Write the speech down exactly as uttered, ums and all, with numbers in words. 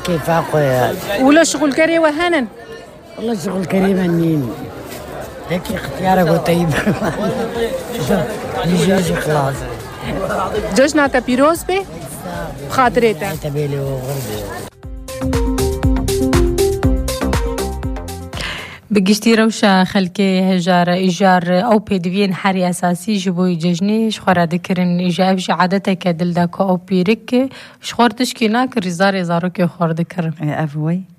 كيف أخويا ولا شغل كري وهنا والله شغل كريم النين هيك اختيارك طيب يجي خلاص جوجنا تبيروز بي بخاطريته تبيلي وغربي بگشتی روشا خلکی هجار ایجار او پیدوین حری اساسی جبوی ججنی شخورا دکرن ایجاب جعادتا که دل دا که او پیرک شخور تشکی ناکر ریزار ریزارو که خور دکرن افوی